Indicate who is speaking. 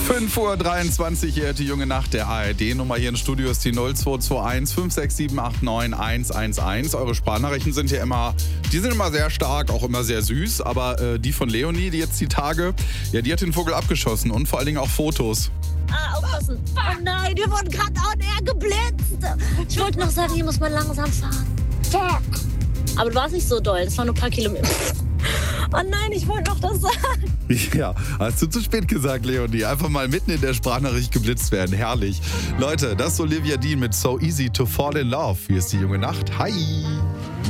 Speaker 1: 5:23 Uhr hier, die junge Nacht der ARD-Nummer hier im Studio ist die 0221 567 89 111. Eure Sprachnachrichten sind ja immer, die sind immer sehr stark, auch immer sehr süß, aber die von Leonie, die jetzt die Tage, ja, die hat den Vogel abgeschossen und vor allen Dingen auch Fotos.
Speaker 2: Aufpassen. Oh nein, wir wurden gerade on air geblitzt. Ich wollte noch sagen, hier muss man langsam fahren. Fuck. Aber du warst nicht so doll, das waren nur ein paar Kilometer. Oh nein, ich wollte noch das sagen.
Speaker 1: Ja, hast du zu spät gesagt, Leonie. Einfach mal mitten in der Sprachnachricht geblitzt werden. Herrlich. Leute, das ist Olivia Dean mit So Easy to Fall in Love. Hier ist die junge Nacht. Hi.